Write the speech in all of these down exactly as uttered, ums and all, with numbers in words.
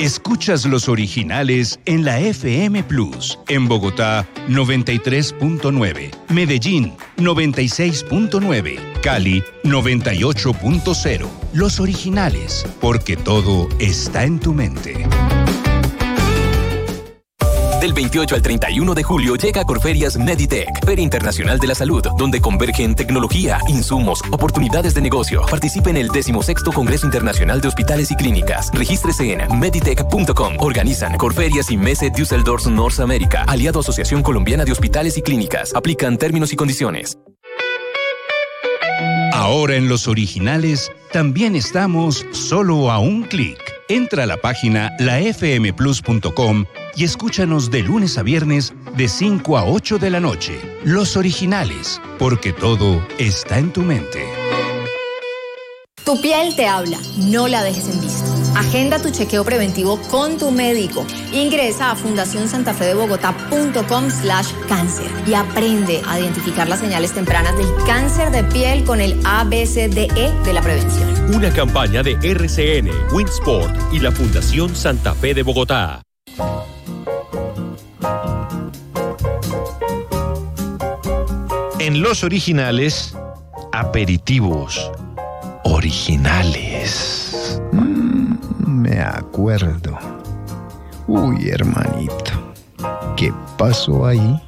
Escuchas los originales en la F M Plus. En Bogotá, noventa y tres punto nueve. Medellín, noventa y seis punto nueve. Cali, noventa y ocho punto cero. Los originales, porque todo está en tu mente. Del veintiocho al treinta y uno de julio llega a Corferias Meditech, Feria Internacional de la Salud, donde convergen tecnología, insumos, oportunidades de negocio. Participe en el decimosexto Congreso Internacional de Hospitales y Clínicas. Regístrese en meditech punto com. Organizan Corferias y Messe Düsseldorf North America, aliado a Asociación Colombiana de Hospitales y Clínicas. Aplican términos y condiciones. Ahora en los originales también estamos solo a un clic. Entra a la página la f m plus punto com y escúchanos de lunes a viernes de cinco a ocho de la noche. Los originales, porque todo está en tu mente. Tu piel te habla, no la dejes en visto. Agenda tu chequeo preventivo con tu médico. Ingresa a fundación santa fe de bogotá punto com slash cáncer y aprende a identificar las señales tempranas del cáncer de piel con el A B C D E de la prevención. Una campaña de R C N, Winsport y la Fundación Santa Fe de Bogotá. En los originales, aperitivos originales. Mm, me acuerdo. Uy, hermanito, ¿qué pasó ahí?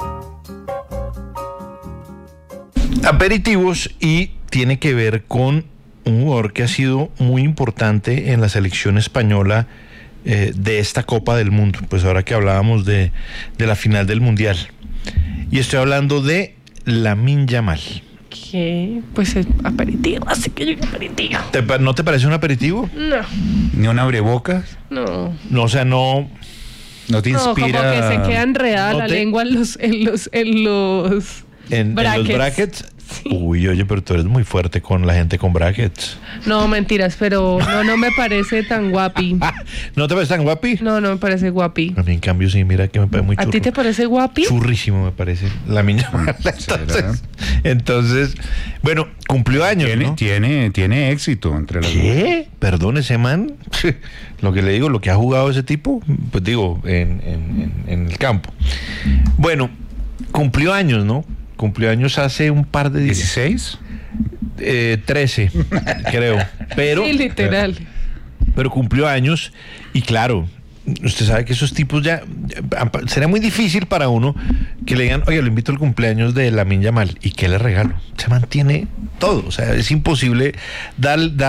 Aperitivos, y tiene que ver con un jugador que ha sido muy importante en la selección española eh, de esta Copa del Mundo. Pues ahora que hablábamos de, de la final del Mundial. Y estoy hablando de Lamine Yamal. ¿Qué? Pues es aperitivo, así que yo aperitivo. ¿Te, ¿No te parece un aperitivo? No. ¿Ni un abrebocas? No. No, o sea, no... ¿No te inspira? No, como que se queda enredada ¿No la te... lengua en los... En los, en los... En, en los brackets. Sí. Uy, oye, pero tú eres muy fuerte con la gente con brackets. No, mentiras, pero no, no me parece tan guapi. ¿No te parece tan guapi? No, no me parece guapi. A mí, en cambio, sí, mira que me parece muy churro. ¿A ti te parece guapi? Churrísimo me parece la niña. Entonces, entonces, bueno, cumplió años, tiene, ¿no? Tiene, tiene éxito entre las ¿Qué? Dos. Perdón, ese man, lo que le digo, lo que ha jugado ese tipo, pues digo, en, en, en, en el campo. Bueno, cumplió años, ¿no? Cumplió años hace un par de días. ¿dieciséis? Eh, trece, creo. Pero, sí, literal. Pero cumplió años y claro, usted sabe que esos tipos ya, ya... Será muy difícil para uno que le digan, oye, lo invito al cumpleaños de Lamine Yamal. ¿Y qué le regalo? Se mantiene todo. O sea, es imposible dar... dar